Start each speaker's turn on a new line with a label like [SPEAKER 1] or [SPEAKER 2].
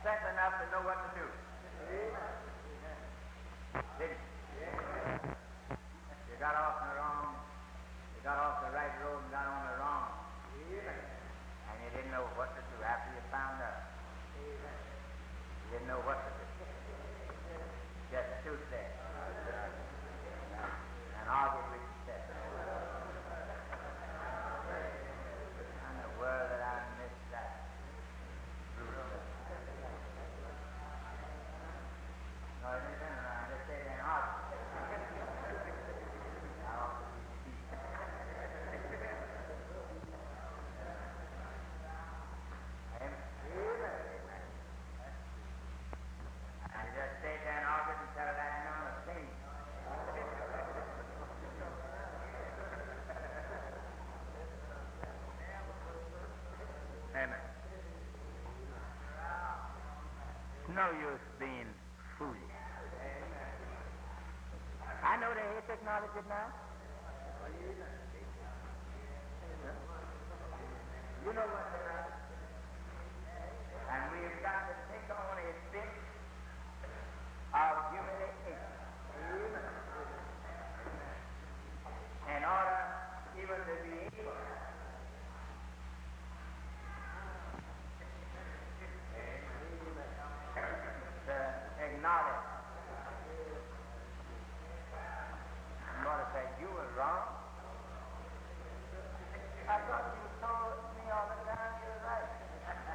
[SPEAKER 1] sense enough to know what to do. Didn't you? You got off the wrong, you got off the right road and got on the wrong. And you didn't know what to do after you found out. You didn't know what to do. Just stood there and argued with yourself. And the world that I missed that. No, I didn't turn around. Just stay there and argue. I ought to be peace. Amen. And you just stay there and argue until that none of things. Amen. No use being foolish. I know they hate to acknowledge it now. You know what